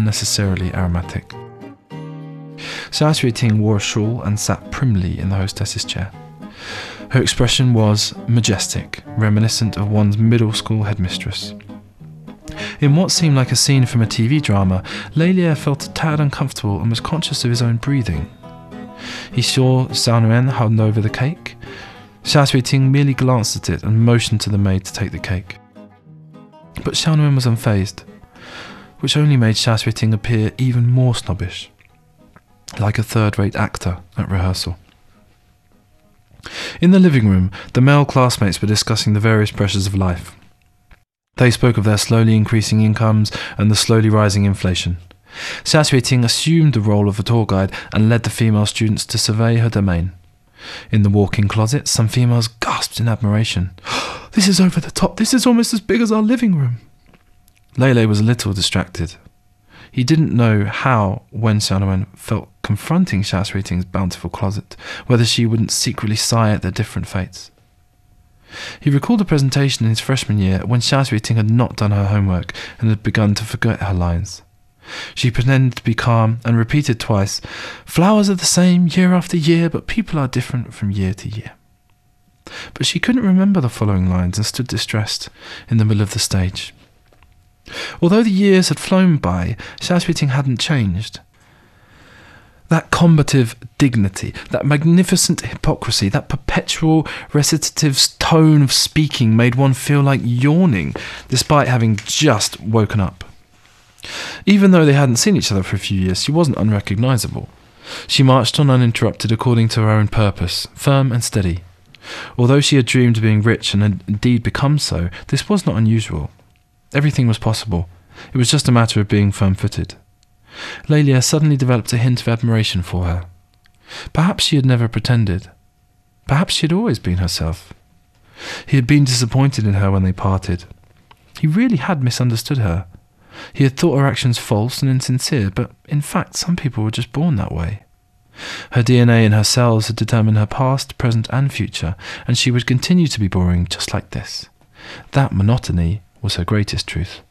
necessarily aromatic. Xia Xueting wore a shawl and sat primly in the hostess's chair. Her expression was majestic, reminiscent of one's middle school headmistress. In what seemed like a scene from a TV drama, Lélia felt a tad uncomfortable and was conscious of his own breathing. He saw Xiao Nuan hand over the cake. Xia Xueting merely glanced at it and motioned to the maid to take the cake. But Xiao Nuan was unfazed, which only made Xia Xueting appear even more snobbish, like a third-rate actor at rehearsal. In the living room, the male classmates were discussing the various pressures of life. They spoke of their slowly increasing incomes and the slowly rising inflation. Xia Xueting assumed the role of a tour guide and led the female students to survey her domain. In the walk-in closet, some females gasped in admiration. "This is over the top. This is almost as big as our living room." Lele was a little distracted. He didn't know how, when Xiao Nuan felt confronting Xia Xueting's bountiful closet, whether she wouldn't secretly sigh at their different fates. He recalled a presentation in his freshman year when Xia Xueting had not done her homework and had begun to forget her lines. She pretended to be calm and repeated twice, "Flowers are the same year after year, but people are different from year to year." But she couldn't remember the following lines and stood distressed in the middle of the stage. Although the years had flown by, Xia Xueting hadn't changed. That combative dignity, that magnificent hypocrisy, that perpetual recitative tone of speaking made one feel like yawning, despite having just woken up. Even though they hadn't seen each other for a few years, she wasn't unrecognisable. She marched on uninterrupted according to her own purpose, firm and steady. Although she had dreamed of being rich and had indeed become so, this was not unusual. Everything was possible. It was just a matter of being firm-footed. Lélia suddenly developed a hint of admiration for her. Perhaps she had never pretended. Perhaps she had always been herself. He had been disappointed in her when they parted. He really had misunderstood her. He had thought her actions false and insincere, but in fact some people were just born that way. Her DNA in her cells had determined her past, present and future, and she would continue to be boring just like this. That monotony was her greatest truth.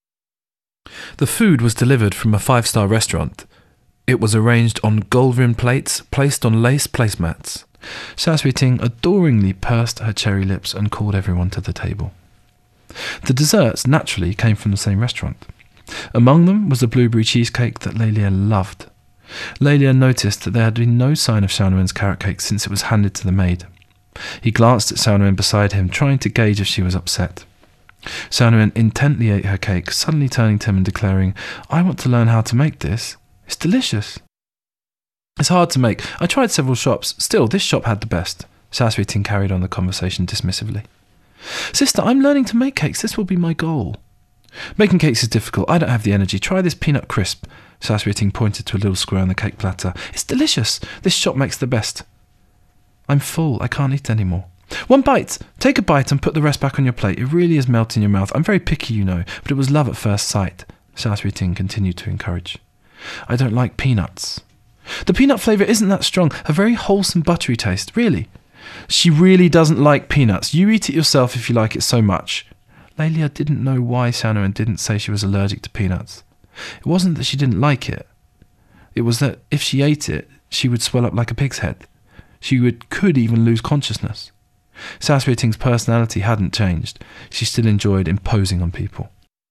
The food was delivered from a 5-star restaurant. It was arranged on gold-rimmed plates placed on lace placemats. Xia Xueting adoringly pursed her cherry lips and called everyone to the table. The desserts naturally came from the same restaurant. Among them was the blueberry cheesecake that Lélia loved. Lélia noticed that there had been no sign of Xiao Nuan's carrot cake since it was handed to the maid. He glanced at Xiao Nuan beside him, trying to gauge if she was upset. Xiao Nuan intently ate her cake, suddenly turning to him and declaring, "I want to learn how to make this. It's delicious." "It's hard to make. I tried several shops. Still, this shop had the best." Xia Xueting carried on the conversation dismissively. "Sister, I'm learning to make cakes. This will be my goal." "Making cakes is difficult. I don't have the energy. Try this peanut crisp." Xia Xueting pointed to a little square on the cake platter. "It's delicious. This shop makes the best." "I'm full. I can't eat any more." "One bite! Take a bite and put the rest back on your plate. It really is melting in your mouth. I'm very picky, you know, but it was love at first sight," Xia Xueting continued to encourage. "I don't like peanuts." "The peanut flavour isn't that strong. A very wholesome buttery taste, really." "She really doesn't like peanuts. You eat it yourself if you like it so much." Lélia didn't know why Xiao Nuan didn't say she was allergic to peanuts. It wasn't that she didn't like it. It was that if she ate it, she would swell up like a pig's head. She could even lose consciousness. Xia Xueting's personality hadn't changed. She still enjoyed imposing on people.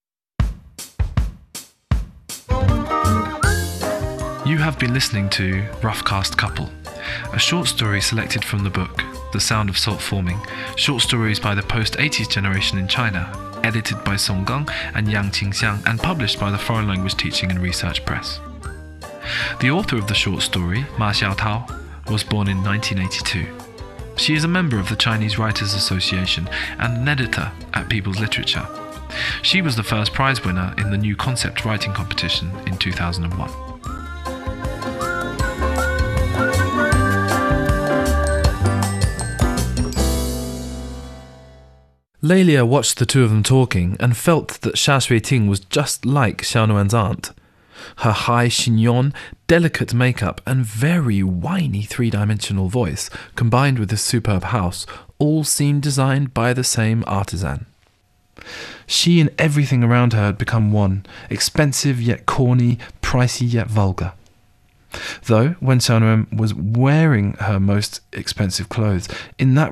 You have been listening to Rough Cast Couple, a short story selected from the book The Sound of Salt Forming, short stories by the post-80s generation in China, edited by Song Gang and Yang Qingxiang and published by the Foreign Language Teaching and Research Press. The author of the short story, Ma Xiaotao, was born in 1982. She is a member of the Chinese Writers Association and an editor at People's Literature. She was the first prize winner in the New Concept Writing Competition in 2001. Lélia watched the two of them talking and felt that Xia Xueting was just like Xiao Nuan's aunt. Her high chignon, delicate makeup and very whiny three-dimensional voice, combined with this superb house, all seemed designed by the same artisan. She and everything around her had become one, expensive yet corny, pricey yet vulgar. Though, when Seonwoo was wearing her most expensive clothes, in that